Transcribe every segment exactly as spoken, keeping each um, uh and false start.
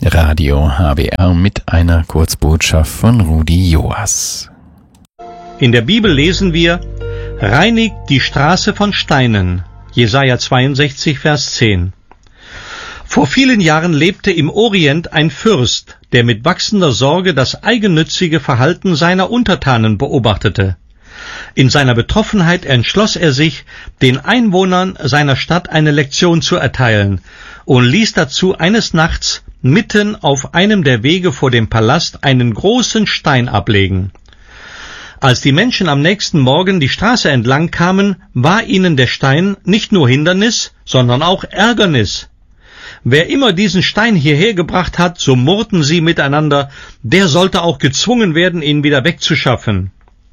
Radio H B R mit einer Kurzbotschaft von Rudi Joas. In der Bibel lesen wir: Reinigt die Straße von Steinen. Jesaja zweiundsechzig, Vers zehn. Vor vielen Jahren lebte im Orient ein Fürst, der mit wachsender Sorge das eigennützige Verhalten seiner Untertanen beobachtete. In seiner Betroffenheit entschloss er sich, den Einwohnern seiner Stadt eine Lektion zu erteilen und ließ dazu eines Nachts mitten auf einem der Wege vor dem Palast einen großen Stein ablegen. Als die Menschen am nächsten Morgen die Straße entlang kamen, war ihnen der Stein nicht nur Hindernis, sondern auch Ärgernis. Wer immer diesen Stein hierher gebracht hat, so murrten sie miteinander, der sollte auch gezwungen werden, ihn wieder wegzuschaffen.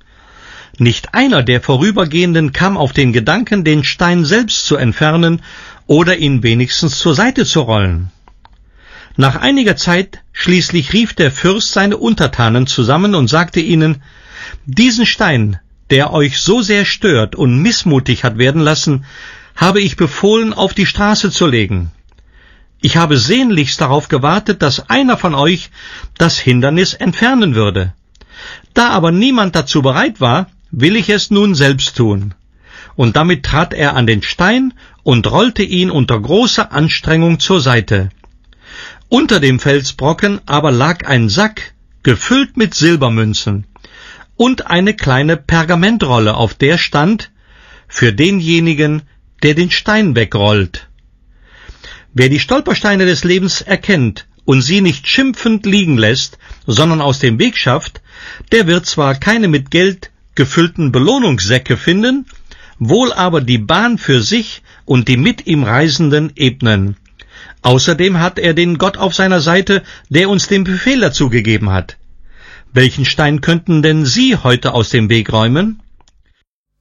Nicht einer der Vorübergehenden kam auf den Gedanken, den Stein selbst zu entfernen oder ihn wenigstens zur Seite zu rollen. Nach einiger Zeit schließlich rief der Fürst seine Untertanen zusammen und sagte ihnen: Diesen Stein, der euch so sehr stört und missmutig hat werden lassen, habe ich befohlen, auf die Straße zu legen. Ich habe sehnlichst darauf gewartet, dass einer von euch das Hindernis entfernen würde. Da aber niemand dazu bereit war, will ich es nun selbst tun. Und damit trat er an den Stein und rollte ihn unter großer Anstrengung zur Seite. Unter dem Felsbrocken aber lag ein Sack, gefüllt mit Silbermünzen, und eine kleine Pergamentrolle, auf der stand: Für denjenigen, der den Stein wegrollt. Wer die Stolpersteine des Lebens erkennt und sie nicht schimpfend liegen lässt, sondern aus dem Weg schafft, der wird zwar keine mit Geld gefüllten Belohnungssäcke finden, wohl aber die Bahn für sich und die mit ihm Reisenden ebnen. Außerdem hat er den Gott auf seiner Seite, der uns den Befehl dazu gegeben hat. Welchen Stein könnten denn Sie heute aus dem Weg räumen?